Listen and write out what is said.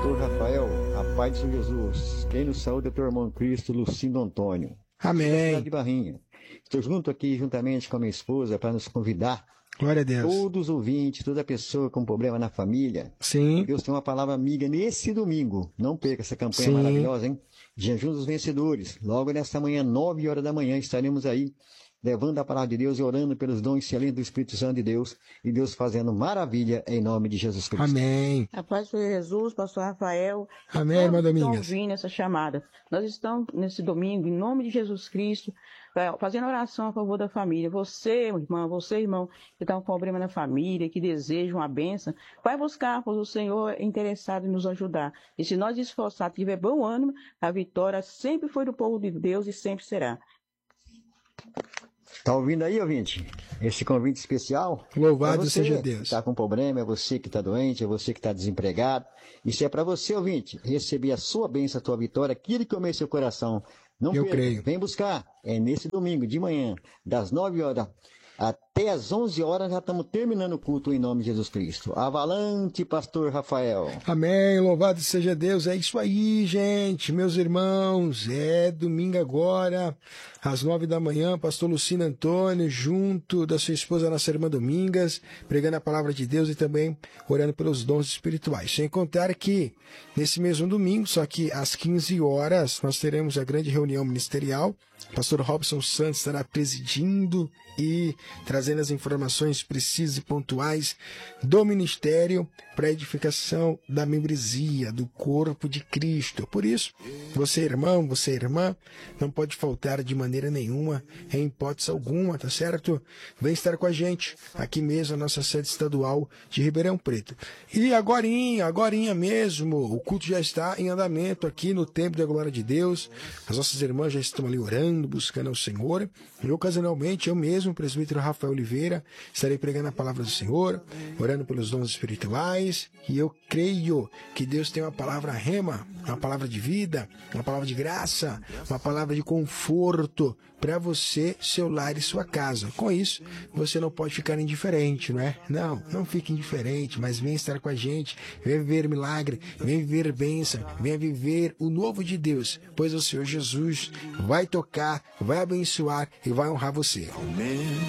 pastor Rafael, a paz de São Jesus. Quem nos saúde é teu irmão Cristo, Lucindo Antônio. Amém. De Barrinha. Estou junto aqui, juntamente com a minha esposa, para nos convidar. Glória a Deus. Todos os ouvintes, toda pessoa com problema na família. Sim. Deus tem uma palavra amiga nesse domingo. Não perca essa campanha Sim. maravilhosa, hein? Jejum dos Vencedores. Logo nesta manhã, 9 horas da manhã, estaremos aí levando a palavra de Deus e orando pelos dons excelentes do Espírito Santo de Deus e Deus fazendo maravilha em nome de Jesus Cristo. Amém. A paz de Jesus, pastor Rafael. Amém, irmã Domingas. Estão ouvindo essa chamada. Nós estamos nesse domingo, em nome de Jesus Cristo, fazendo oração a favor da família. Você, irmão, que está com problema na família, que deseja uma bênção, vai buscar, pois o Senhor é interessado em nos ajudar. E se nós esforçarmos, tiver bom ânimo, a vitória sempre foi do povo de Deus e sempre será. Está ouvindo aí, ouvinte? Esse convite especial? Louvado seja Deus. Está com problema, é você que está doente, é você que está desempregado. Isso é para você, ouvinte, receber a sua bênção, a tua vitória, aquilo que comer seu coração. Não Eu perca, creio. Vem buscar. É nesse domingo de manhã, das 9 horas até as 11 horas, já estamos terminando o culto em nome de Jesus Cristo. Avalante, pastor Rafael. Amém, louvado seja Deus. É isso aí, gente, meus irmãos. É domingo agora, às 9 da manhã, pastor Lucindo Antônio, junto da sua esposa, nossa irmã Domingas, pregando a palavra de Deus e também orando pelos dons espirituais. Sem contar que, nesse mesmo domingo, só que às 15 horas, nós teremos a grande reunião ministerial. Pastor Robson Santos estará presidindo e trazendo as informações precisas e pontuais do ministério para a edificação da membresia, do corpo de Cristo. Por isso, você irmão, você irmã, não pode faltar de maneira nenhuma, em hipótese alguma, tá certo? Vem estar com a gente, aqui mesmo, na nossa sede estadual de Ribeirão Preto. E agorinha mesmo, o culto já está em andamento aqui no Templo da Glória de Deus. As nossas irmãs já estão ali orando, buscando ao Senhor. E ocasionalmente, eu mesmo, o presbítero Rafael Oliveira, estarei pregando a palavra do Senhor, orando pelos dons espirituais. E eu creio que Deus tem uma palavra rema, uma palavra de vida, uma palavra de graça, uma palavra de conforto para você, seu lar e sua casa. Com isso, você não pode ficar indiferente, não é? Não fique indiferente, mas venha estar com a gente, venha viver milagre, venha viver bênção, venha viver o novo de Deus, pois o Senhor Jesus vai tocar, vai abençoar e vai honrar você.